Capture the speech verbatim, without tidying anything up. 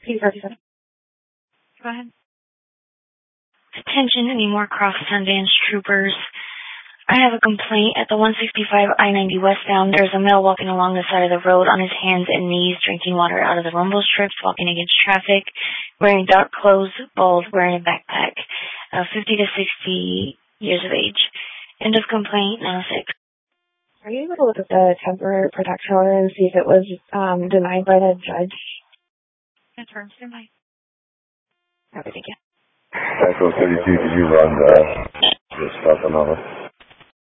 Please, thirty-seven. Go ahead. Attention, any more cross Sundance troopers. I have a complaint at the one sixty-five I ninety westbound. There's a male walking along the side of the road on his hands and knees, drinking water out of the rumble strips, walking against traffic, wearing dark clothes, bald, wearing a backpack, uh, fifty to sixty years of age. End of complaint, now six. Are you able to look at the temporary protection order and see if it was um, denied by the judge? Confirm, stand by. Okay, thank you. Echo thirty-two, did you run the, the stuff on all this?